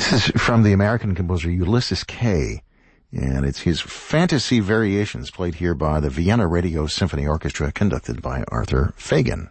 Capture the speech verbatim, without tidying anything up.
This is from the American composer Ulysses Kay, and it's his Fantasy Variations, played here by the Vienna Radio Symphony Orchestra, conducted by Arthur Fagan.